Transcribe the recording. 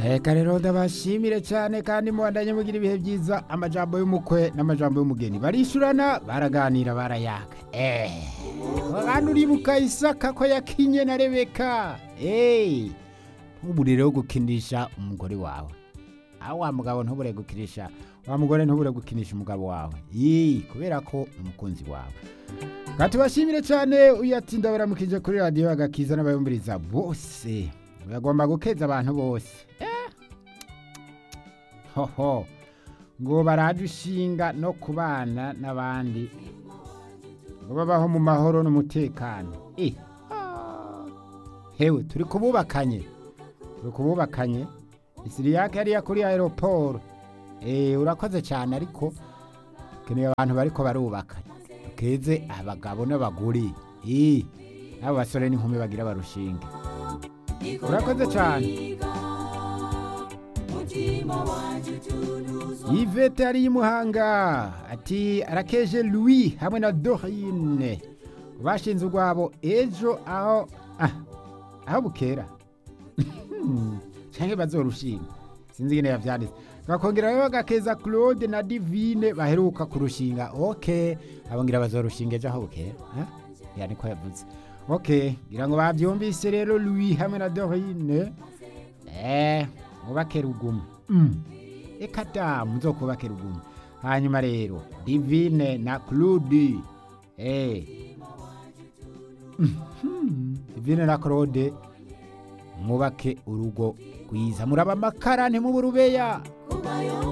Reka rero ndabashimire cyane kandi mubandanye mugira ibihe byiza. Amajambo y'umukwe n'amajambo y'umugeni barishurana, baraganira, barayaga. Abantu uribuka Isaka ko yakinye na Rebeka. Ntubure rero gukinisha umugore wawe. Aho wa mugabo ntubure gukinisha, wa mugore ntubure gukinisha umugabo wawe. Kubera ko umukunzi wawe. Katubashimire cyane uyatinda baramukije kuri radio Agakiza n'abayumviriza bose. Bagomba gukeza abantu bose. Hoho. Ngo barajushinga no kubana n'abandi. Ngo babaho mu mahoro n'umutekano. Hewe turi kububakanye. Turi kububakanye. Isiriyake yari kuri aeroport. Urakoze cyane ariko keneye abantu bariko barubaka. Keze abagabo n'abagore. Abo basore n'inkumi bagira barushinge. Urakoze cyane. Yvette ari Muhanga ati arakeje Louis hamwe na Dorine bashinze urwabo ejo aho bukera cyangwa bazorushinga sinzi ngene yavyanditse bakongera rero bagakeza Claude na Divine baheruka kurushinga. Abongira bazorushinga ejo aho bukera yani ko yavuze. Ngira ngo bavyumvise rero Louis hamwe na Dorine mubakera ugumu. Eka da muzokubakera ugumu. Hanyuma rero Divine na Claude Divine na Claude mubake urugo kwiza muraba makara ntimuburubeya.